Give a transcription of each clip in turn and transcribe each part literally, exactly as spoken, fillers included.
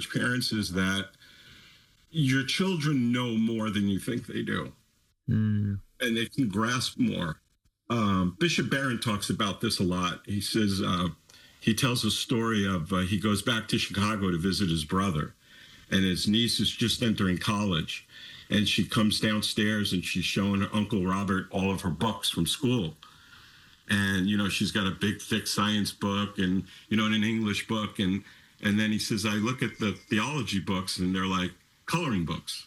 teach parents is that your children know more than you think they do. Mm. And they can grasp more. Um, Bishop Barron talks about this a lot. He says, uh, he tells a story of, uh, he goes back to Chicago to visit his brother, and his niece is just entering college. And she comes downstairs and she's showing her Uncle Robert all of her books from school. And, you know, she's got a big, thick science book and, you know, and an English book. And, and then he says, I look at the theology books and they're like coloring books.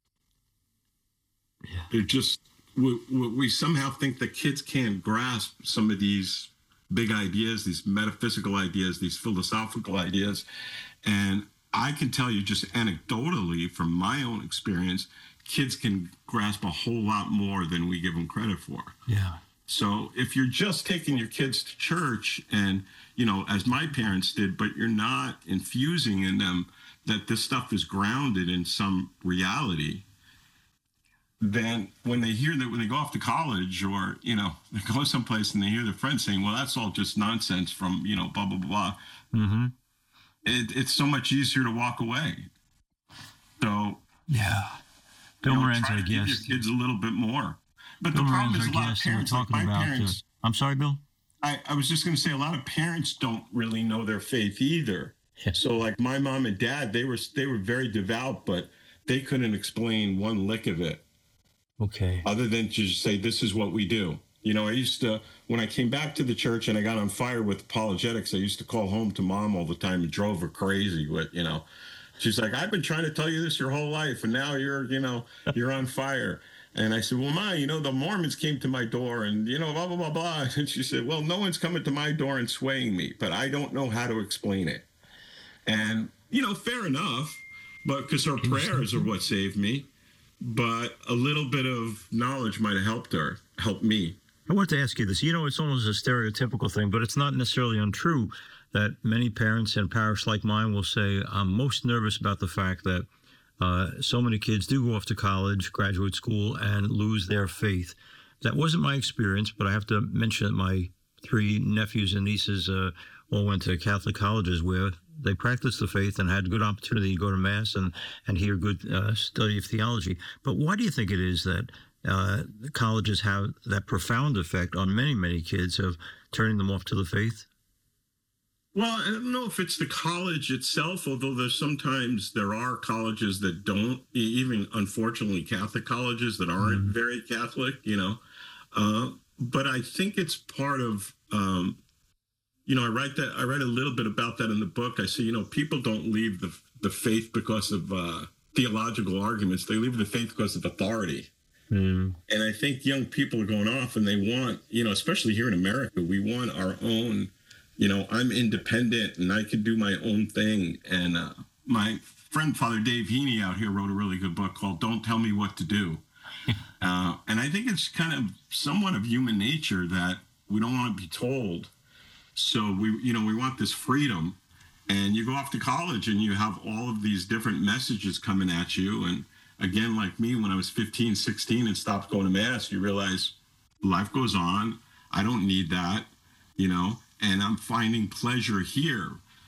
Yeah. They're just, we, we somehow think that kids can't grasp some of these big ideas, these metaphysical ideas, these philosophical ideas. And I can tell you just anecdotally from my own experience, kids can grasp a whole lot more than we give them credit for. Yeah. So if you're just taking your kids to church and, you know, as my parents did, but you're not infusing in them that this stuff is grounded in some reality, then when they hear that, when they go off to college or, you know, they go someplace and they hear their friends saying, well, that's all just nonsense from, you know, blah, blah, blah, blah. Mm-hmm. It, it's so much easier to walk away. So, yeah. Bill you know, Moran's try our to give guest. your kids a little bit more. But Bill the problem Moran's is a our lot of guest, and we're parents, like talking my about, parents. Uh, I'm sorry, Bill? I, I was just going to say a lot of parents don't really know their faith either. Yeah. So like my mom and dad, they were they were very devout, but they couldn't explain one lick of it. Okay. Other than to just say, this is what we do. You know, I used to, when I came back to the church and I got on fire with apologetics, I used to call home to mom all the time and drove her crazy with, you know, she's like, I've been trying to tell you this your whole life. And now you're, you know, you're on fire. And I said, well, Ma, you know, the Mormons came to my door and, you know, blah, blah, blah, blah. And she said, well, no one's coming to my door and swaying me, but I don't know how to explain it. And, you know, fair enough, but because her prayers are what saved me. But a little bit of knowledge might have helped her, helped me. I want to ask you this. You know, it's almost a stereotypical thing, but it's not necessarily untrue that many parents in a parish like mine will say, I'm most nervous about the fact that uh, so many kids do go off to college, graduate school, and lose their faith. That wasn't my experience, but I have to mention that my three nephews and nieces uh, all went to Catholic colleges where they practiced the faith and had good opportunity to go to Mass and, and hear good uh, study of theology. But why do you think it is that uh, colleges have that profound effect on many, many kids of turning them off to the faith? Well, I don't know if it's the college itself, although there's sometimes there are colleges that don't, even unfortunately Catholic colleges that aren't mm-hmm. very Catholic, you know. Uh, but I think it's part of, um, you know, I write that, I write a little bit about that in the book. I say, you know, people don't leave the the faith because of uh, theological arguments. They leave the faith because of authority. Mm. And I think young people are going off and they want, you know, especially here in America, we want our own, you know, I'm independent and I can do my own thing. And uh, my friend, Father Dave Heaney out here wrote a really good book called Don't Tell Me What to Do. uh, and I think it's kind of somewhat of human nature that we don't want to be told. So we, you know, we want this freedom, and you go off to college and you have all of these different messages coming at you. And again, like me, when I was fifteen, sixteen and stopped going to Mass, you realize life goes on. I don't need that, you know, and I'm finding pleasure here.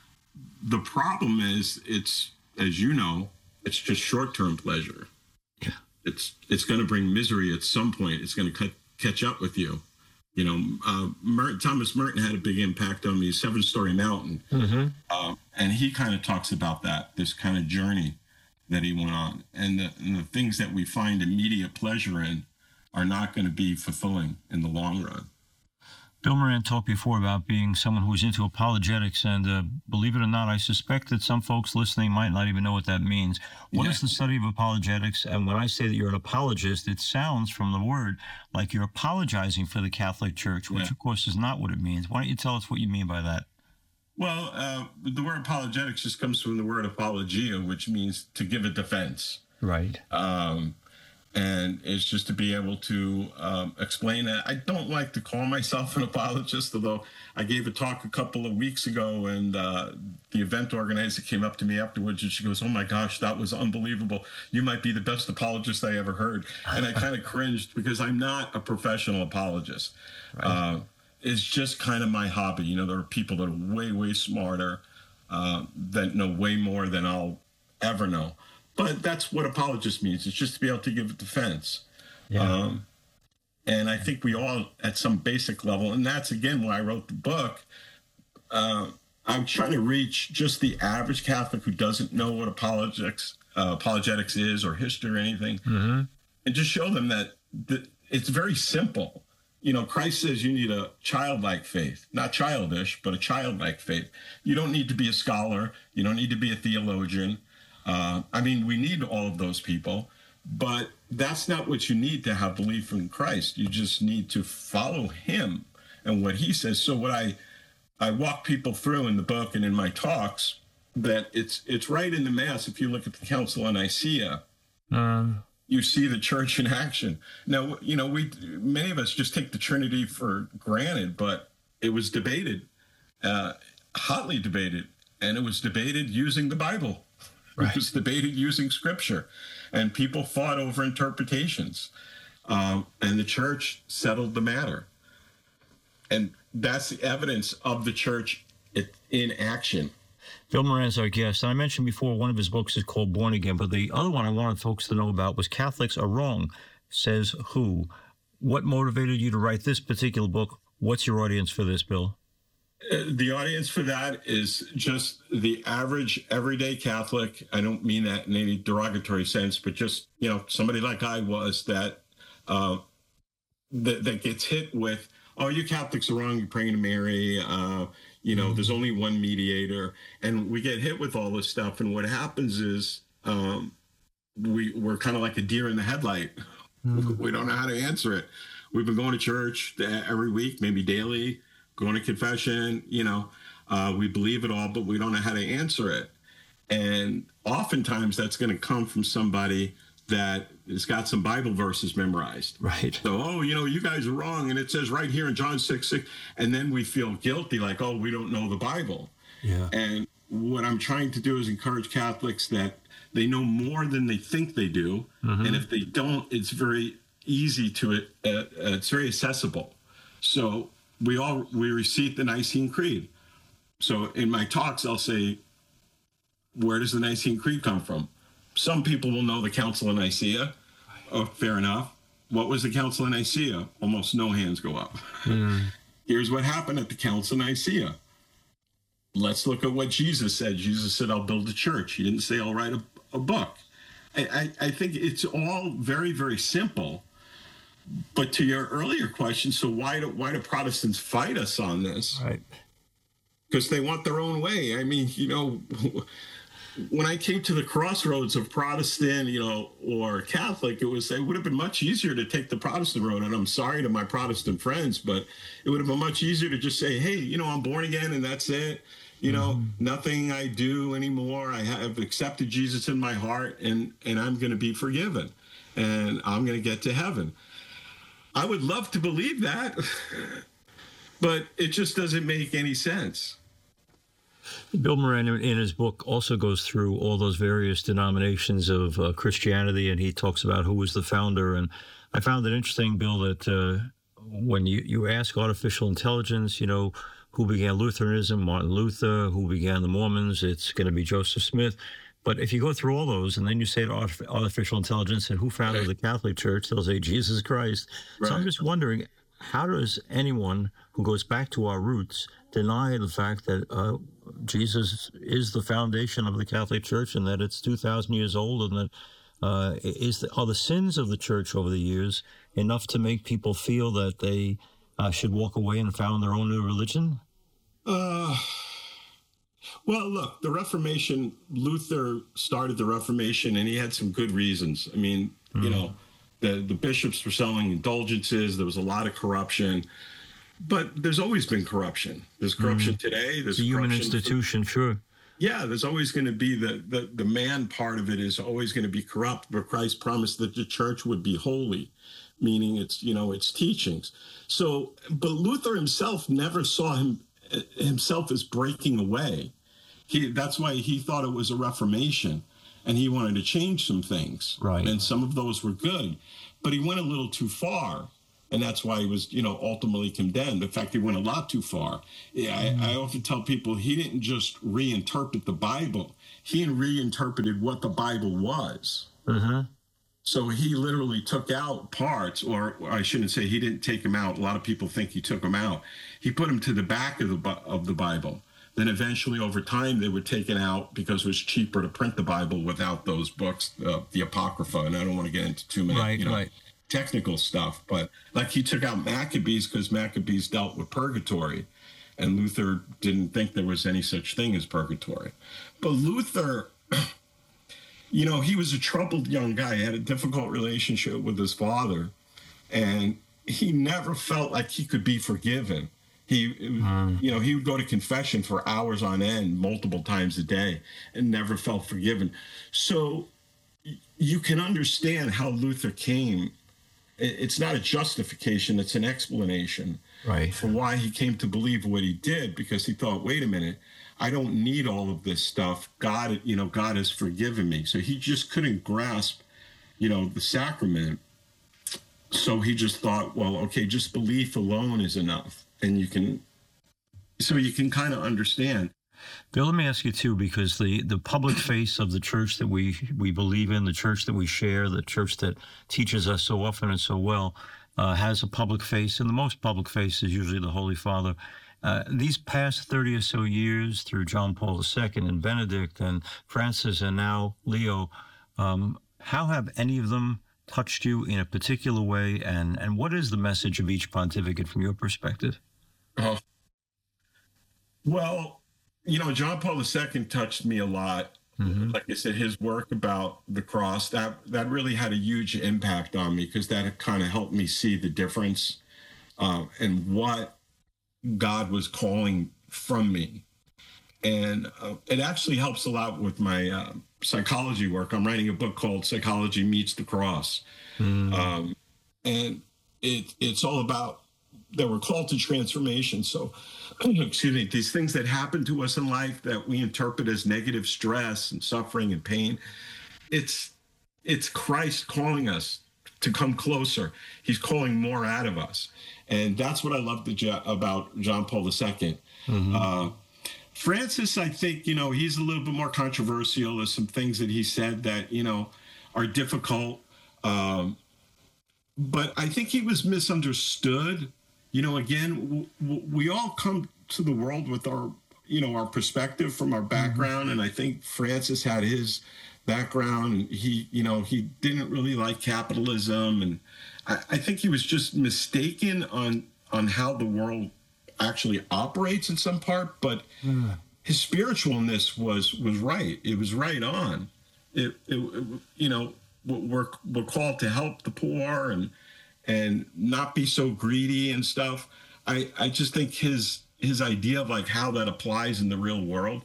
The problem is it's, as you know, it's just short-term pleasure. Yeah. It's, it's going to bring misery at some point. It's going to catch up with you. You know, uh, Merton, Thomas Merton had a big impact on me, Seven Storey Mountain. Mm-hmm. Uh, and he kind of talks about that, this kind of journey that he went on. And the, and the things that we find immediate pleasure in are not going to be fulfilling in the long run. Bill Moran talked before about being someone who was into apologetics, and uh, believe it or not, I suspect that some folks listening might not even know what that means. What yeah. is the study of apologetics? And when I say that you're an apologist, it sounds from the word like you're apologizing for the Catholic Church, which, yeah. of course, is not what it means. Why don't you tell us what you mean by that? Well, uh, the word apologetics just comes from the word apologia, which means to give a defense. Right. Um And it's just to be able to um, explain that. I don't like to call myself an apologist, although I gave a talk a couple of weeks ago, and uh, the event organizer came up to me afterwards, and she goes, oh, my gosh, that was unbelievable. You might be the best apologist I ever heard. And I kind of cringed because I'm not a professional apologist. Right. Uh, it's just kind of my hobby. You know, there are people that are way, way smarter, uh, that know way more than I'll ever know. But that's what apologist means. It's just to be able to give a defense. Yeah. Um, and I think we all, at some basic level, and that's, again, why I wrote the book, uh, I'm trying to reach just the average Catholic who doesn't know what apologetics, uh, apologetics is or history or anything, Mm-hmm. and just show them that the, it's very simple. You know, Christ says you need a childlike faith, not childish, but a childlike faith. You don't need to be a scholar. You don't need to be a theologian. Uh, I mean, we need all of those people, but that's not what you need to have belief in Christ. You just need to follow him and what he says. So what I I walk people through in the book and in my talks, that it's it's right in the Mass. If you look at the Council of Nicaea, Um, you see the church in action. Now, you know, we many of us just take the Trinity for granted, but it was debated, uh, hotly debated, and it was debated using the Bible. Right. It was debated using Scripture, and people fought over interpretations, um, and the church settled the matter. And that's the evidence of the church in action. Bill Moran's our guest. And I mentioned before, one of his books is called Born Again, but the other one I wanted folks to know about was Catholics Are Wrong, Says Who? What motivated you to write this particular book? What's your audience for this, Bill? Uh, the audience for that is just the average everyday Catholic. I don't mean that in any derogatory sense, but just, you know, somebody like I was that uh, that, that gets hit with, oh, you Catholics are wrong, you're praying to Mary, uh, you know, mm-hmm. there's only one mediator. And we get hit with all this stuff. And what happens is um, we, we're kind of like a deer in the headlight. Mm-hmm. We don't know how to answer it. We've been going to church every week, maybe daily, going to confession, you know, uh, we believe it all, but we don't know how to answer it. And oftentimes that's going to come from somebody that has got some Bible verses memorized. Right. So, oh, you know, you guys are wrong. And it says right here in John six, six. And then we feel guilty, like, oh, we don't know the Bible. Yeah. And what I'm trying to do is encourage Catholics that they know more than they think they do. Mm-hmm. And if they don't, it's very easy to it. Uh, uh, it's very accessible. So we all, we recite the Nicene Creed. So in my talks, I'll say, where does the Nicene Creed come from? Some people will know the Council of Nicaea. Oh, fair enough. What was the Council of Nicaea? Almost no hands go up. Mm. Here's what happened at the Council of Nicaea. Let's look at what Jesus said. Jesus said, I'll build a church. He didn't say, I'll write a, a book. I, I, I think it's all very, very simple. But to your earlier question, so why do, why do Protestants fight us on this? Right. Because they want their own way. I mean, you know... When I came to the crossroads of Protestant, you know, or Catholic, it was it would have been much easier to take the Protestant road. And I'm sorry to my Protestant friends, but it would have been much easier to just say, hey, you know, I'm born again and that's it. You know, mm-hmm. nothing I do anymore. I have accepted Jesus in my heart and, and I'm going to be forgiven and I'm going to get to heaven. I would love to believe that, but it just doesn't make any sense. Bill Moran, in his book, also goes through all those various denominations of uh, Christianity, and he talks about who was the founder. And I found it interesting, Bill, that uh, when you, you ask artificial intelligence, you know, who began Lutheranism, Martin Luther, who began the Mormons, it's going to be Joseph Smith. But if you go through all those, and then you say to artificial intelligence and who founded the Catholic Church, they'll say Jesus Christ. Right. So I'm just wondering, how does anyone who goes back to our roots deny the fact that uh, Jesus is the foundation of the Catholic Church and that it's two thousand years old, and that uh, is the, are the sins of the Church over the years enough to make people feel that they uh, should walk away and found their own new religion? Uh, well, look, the Reformation, Luther started the Reformation and he had some good reasons. I mean, mm. you know, the, the bishops were selling indulgences. There was a lot of corruption. But there's always been corruption. There's corruption mm. today. There's a human institution, for, sure. Yeah, there's always going to be the, the, the man part of it is always going to be corrupt. But Christ promised that the church would be holy, meaning it's, you know, its teachings. So, but Luther himself never saw him himself as breaking away. He, that's why he thought it was a Reformation, and he wanted to change some things. Right. And some of those were good, but he went a little too far. And that's why he was, you know, ultimately condemned. In fact, he went a lot too far. Yeah, I, I often tell people he didn't just reinterpret the Bible. He reinterpreted what the Bible was. Uh-huh. So he literally took out parts, or I shouldn't say he didn't take them out. A lot of people think he took them out. He put them to the back of the of the Bible. Then eventually, over time, they were taken out because it was cheaper to print the Bible without those books, uh, the Apocrypha. And I don't want to get into too many, Right, you know, right. technical stuff. But like he took out Maccabees because Maccabees dealt with purgatory, and Luther didn't think there was any such thing as purgatory. But Luther, you know, he was a troubled young guy. He had a difficult relationship with his father, and he never felt like he could be forgiven. He, mm. you know, he would go to confession for hours on end, multiple times a day, and never felt forgiven. So you can understand how Luther came. It's not a justification, it's an explanation right. for why he came to believe what he did, because he thought, wait a minute, I don't need all of this stuff. God, you know, God has forgiven me. So he just couldn't grasp, you know, the sacrament. So he just thought, well, okay, just belief alone is enough. And you can, so you can kind of understand. Bill, let me ask you too, because the, the public face of the church that we, we believe in, the church that we share, the church that teaches us so often and so well, uh, has a public face, and the most public face is usually the Holy Father. Uh, these past thirty or so years, through John Paul the Second and Benedict and Francis and now Leo, um, how have any of them touched you in a particular way, and, and what is the message of each pontificate from your perspective? Oh. Well, you know, John Paul the Second touched me a lot. Mm-hmm. Like I said, his work about the cross, that, that really had a huge impact on me, because that kind of helped me see the difference uh, and what God was calling from me. And uh, it actually helps a lot with my uh, psychology work. I'm writing a book called Psychology Meets the Cross. Mm. Um, and it, it's all about that we're called to transformation. So, excuse me, these things that happen to us in life that we interpret as negative stress and suffering and pain, it's it's Christ calling us to come closer. He's calling more out of us. And that's what I love the, about John Paul the Second. Mm-hmm. Uh, Francis, I think, you know, he's a little bit more controversial. There's some things that he said that, you know, are difficult. Um, but I think he was misunderstood. You know, again, w- w- we all come to the world with our, you know, our perspective from our background. Mm-hmm. And I think Francis had his background. And he, you know, he didn't really like capitalism. And I, I think he was just mistaken on on how the world actually operates in some part, but mm. his spiritualness was was right. It was right on. It, it, it you know, we're we're called to help the poor and and not be so greedy and stuff. I I just think his his idea of like how that applies in the real world,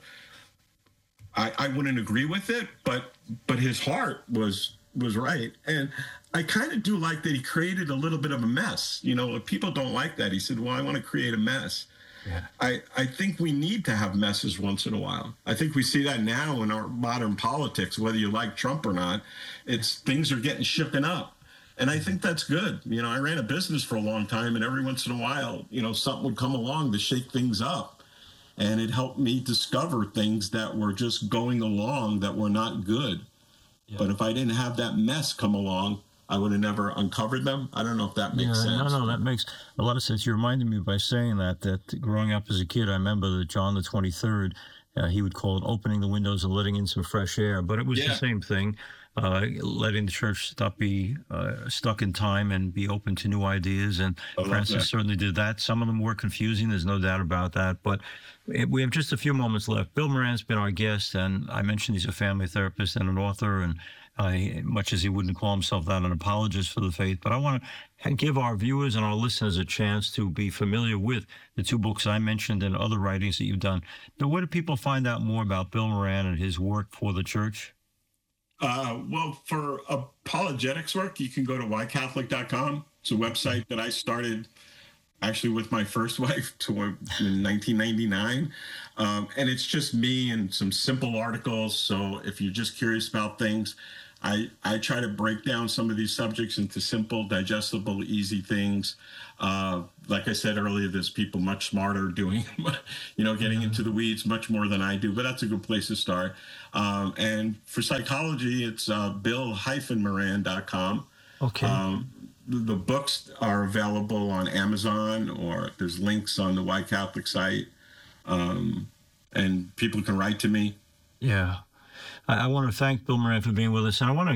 I I wouldn't agree with it, but but his heart was was right. And I kind of do like that he created a little bit of a mess. You know, if people don't like that, he said, well, I want to create a mess. Yeah. I, I think we need to have messes once in a while. I think we see that now in our modern politics, whether you like Trump or not, it's things are getting shooken up. And I think that's good. You know, I ran a business for a long time, and every once in a while, you know, something would come along to shake things up. And it helped me discover things that were just going along that were not good. Yeah. But if I didn't have that mess come along, I would have never uncovered them. I don't know if that makes yeah, sense. No, no, that makes a lot of sense. You reminded me by saying that, that growing up as a kid, I remember that John the twenty-third, uh, he would call it opening the windows and letting in some fresh air. But it was yeah. the same thing, uh, letting the church stop be uh, stuck in time and be open to new ideas. And Francis certainly did that. Some of them were confusing. There's no doubt about that. But it, we have just a few moments left. Bill Moran's been our guest, and I mentioned he's a family therapist and an author, and I, much as he wouldn't call himself that, an apologist for the faith. But I want to give our viewers and our listeners a chance to be familiar with the two books I mentioned and other writings that you've done. Now, where do people find out more about Bill Moran and his work for the church? Uh, well, for apologetics work, you can go to why catholic dot com. It's a website that I started actually with my first wife to, in nineteen ninety-nine. Um, and it's just me and some simple articles. So if you're just curious about things, I, I try to break down some of these subjects into simple, digestible, easy things. Uh, like I said earlier, there's people much smarter doing, you know, getting into the weeds much more than I do, but that's a good place to start. Um, and for psychology, it's uh, bill dash moran dot com. Okay. Um, the books are available on Amazon, or there's links on the Y Catholic site. Um, and people can write to me. Yeah. I, I want to thank Bill Moran for being with us. And I want to